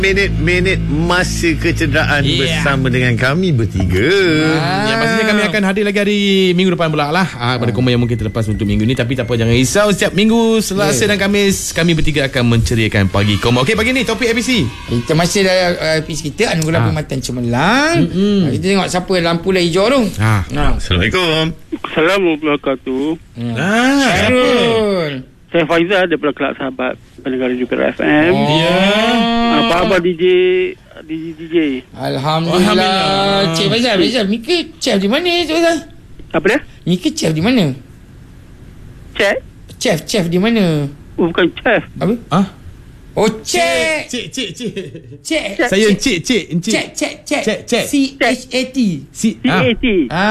Minit-minit masa kecederaan bersama dengan kami bertiga. Ya, pastinya kami akan hadir lagi hari minggu depan pula lah pada komen yang mungkin terlepas untuk minggu ni. Tapi tak apa, jangan risau. Setiap minggu Selasa dan Khamis kami bertiga akan menceriakan pagi koma. Okey, pagi ni topik APC. Kita masih dalam APC kita, Anugerah Perkhidmatan Cemerlang. Kita tengok siapa lampu dah hijau tu. Assalamualaikum. Assalamualaikum warahmatullahi wabarakatuh. Syarul. Saya Faizal daripada Kelab Sahabat Pendengar juga FM. Apa khabar DJ? Alhamdulillah. Cik Faizal, Mika chef di mana Cik Faizal? Apa dia? Mika chef di mana? Chef di mana? Oh, bukan chef. Apa? Oh, cik. Cik. Saya Cik. Cek. Cek. CHAT. CAT.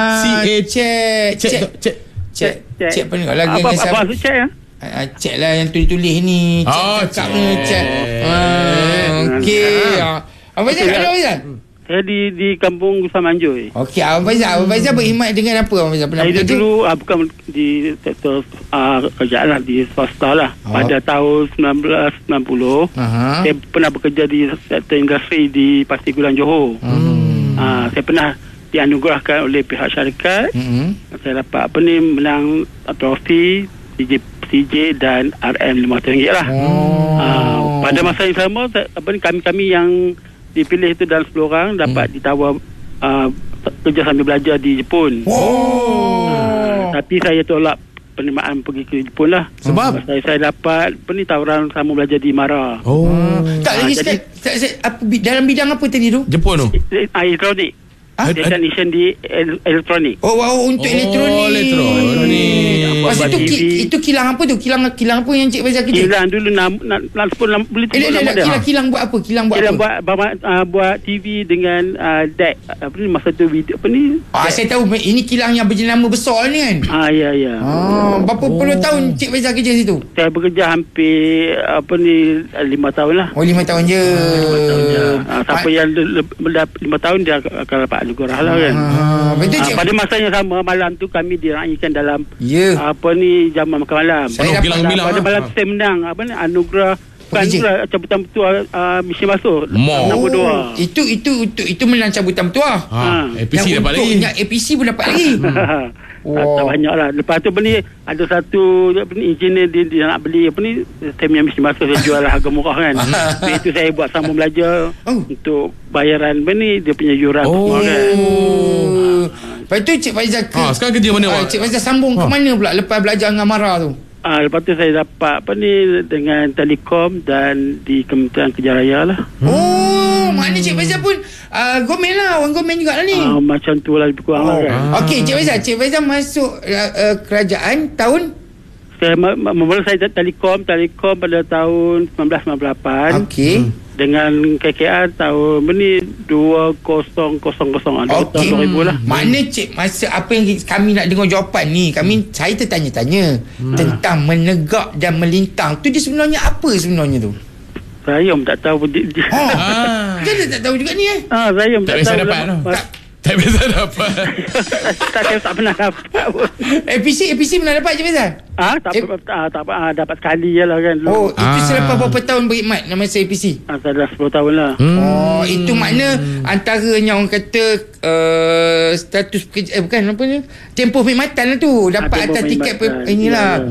Cek penuh lagi. Apa maksud cek ya? Cek lah yang tulis-tulis ni. Cek. Okey. Abang Faizal kat mana, Faizal? Saya di kampung Samanjoy. Okey, Abang Faizal berkhidmat dengan apa, Abang Faizal? Saya dulu bukan di sektor kerjaan lah, di swasta lah. Pada tahun 1990 saya pernah bekerja di sektor industri di Pasir Gulang, Johor. Saya pernah dianugerahkan oleh pihak syarikat. Saya dapat menang trofi CJ dan RM RM500 lah. Pada masa yang sama kami yang dipilih itu dalam 10 orang dapat ditawar kerja sambil belajar di Jepun. Tapi saya tolak penerimaan pergi ke Jepun lah. Sebab saya dapat tawaran sama belajar di Mara. Tak lagi dalam bidang apa tadi tu? Jepun tu elektronik. Technician di elektronik. Untuk elektronik. Masa tu itu kilang apa tu? Kilang apa yang Cik Faizal kerja? Kilang dulu beli kilang buat apa? Kilang buat TV dengan deck. Masa tu video saya tahu ini kilang yang berjenama besar ni kan? Ya. Berapa puluh tahun Cik Faizal kerja situ? Saya bekerja hampir 5 tahun lah. 5 tahun je. Siapa yang 5 tahun dia akan dapat anugerah lah kan. Pada masa yang sama malam tu kami diraikan dalam jaman makan malam. Pada malam tu saya menang anugerah cabutan petua misi masuk nombor 2. Itu menang cabutan petua. APC dapat lagi. Yang APC pun dapat lagi. Tak banyak lah. Lepas tu ada satu engineer dia nak beli sistem yang mesti masuk, saya jual lah harga murah kan. Itu saya buat sambung belajar untuk bayaran dia punya yuran semua kan. Lepas tu Cik Faizal sekarang kerja mana? Cik Faizal sambung ke mana pula lepas belajar dengan Mara tu? Lepas tu saya dapat dengan Telekom dan di Kementerian Kerja Raya lah. Maknanya Cik Faizal pun Gomen lah, orang Gomen juga lah ni. Macam tu lah lebih kurang lah kan. Okey, Cik Faizal masuk kerajaan tahun? Mula saya Telekom pada tahun 1998. Okey. Dengan KKR tahun 2000 tahun 2000 lah. Maknanya Cik, masa apa yang kami nak dengar jawapan ni, saya tertanya-tanya tentang menegak dan melintang tu, dia sebenarnya apa sebenarnya tu? Saya pun tak tahu. Dia tak tahu juga ni saya pun tak tahu. Tak biasa dapat. Tak pernah dapat pun. APC pernah dapat je Faizal? Tak dapat sekali je lah kan. Itu selepas berapa tahun berkhidmat nama saya APC? Dah 10 tahun lah. Itu makna antaranya orang kata status pekerja, bukan apa ni, tempoh perkhidmatan lah tu, dapat atas tiket inilah.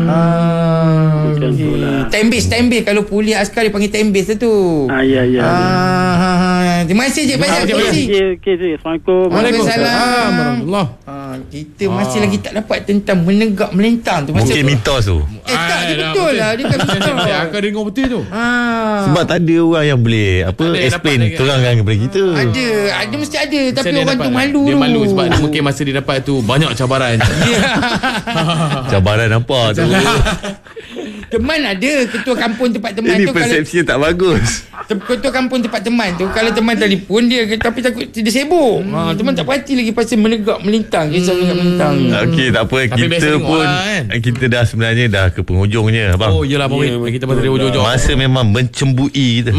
Time base kalau polis askar dia panggil time base lah tu. Ya. Terima kasih Cik Faizal. Assalamualaikum. Waalaikumsalam. Kita masih lagi tak dapat tentang menegak melintang tu. Mungkin mitos tu. Tak, dia betul lah. Dia kan mitos. Aku dengar betul tu. Sebab tak ada orang yang boleh explain, terangkan kepada kita. Ada mesti ada. Tapi orang tu malu. Dia malu sebab mungkin masa dia dapat tu banyak cabaran. Cabaran apa tu? Teman ada, ketua kampung tempat teman ini tu. Ini persepsinya tak bagus. Ketua kampung tempat teman tu, kalau teman telefon dia, tapi takut dia sibuk. Teman tak perhati lagi pasal menegak melintang. Kisah menegak melintang. Okey, tak apa. Kita pun kita dah sebenarnya dah ke penghujungnya abang. Yelah abang. Kita pasal dari hujung-hujung. Masa memang mencembui kita.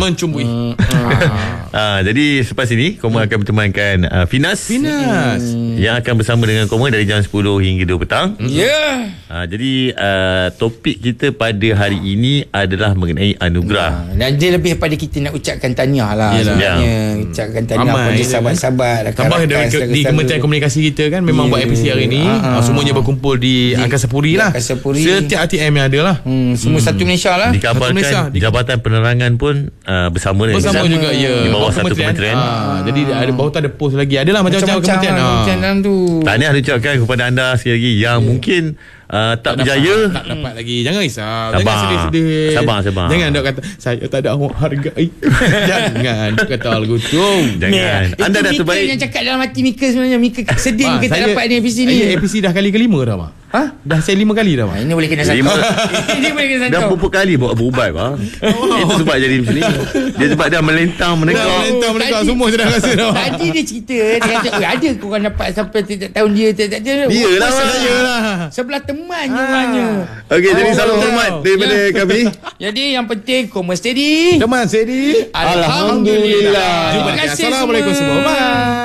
Jadi selepas ini Koma akan bertemankan Finas yang akan bersama dengan Koma dari jam 10 hingga 2 petang. Jadi topik kita pada hari ini adalah mengenai anugerah. Dan dia lebih pada kita nak ucapkan tahniah lah. Sebenarnya ucapkan tahniah kepada sahabat-sahabat. Tambah di Kementerian Komunikasi kita kan memang buat APC hari ni. Semuanya berkumpul di Angkasa Puri lah. Setiap ATM yang ada lah. Semua satu Malaysia lah. Dikabarkan Jabatan Penerangan pun bersama juga di bawah satu kementerian. Jadi ada bawah tu ada post lagi. Adalah macam-macam kementerian dalam tu. Tahniah diucapkan kepada anda sekali lagi yang mungkin tak berjaya, tak dapat lagi. Jangan risau. Sabar. Jangan sedih-sedih. Sabar. Jangan dok kata saya tak ada awak hargai. Jangan dok kata algo tu. Jangan. Anda dah terbaik. Yang cakap dalam hati Mika sebenarnya. Mika sedih Mika tak dapat ni APC ni. APC dah kali kelima dah, Mak. Dah saya 5 kali dah, Mak. Ini boleh kena santau. Ini boleh kena santau. Dah berapa kali buat berubat, Mak. Itu sebab jadi macam ni. Dia sebab dah melentang menegak. Semua saya dah rasa dah. Tadi dia cerita, dia kata, ada korang dapat sampai tahun dia tak ada. Iyalah. Sebelah temannya orangnya. Okey, jadi salam hormat daripada kami. Jadi yang penting koma steady. Teman steady. Alhamdulillah. Terima kasih. Assalamualaikum semua. Bye.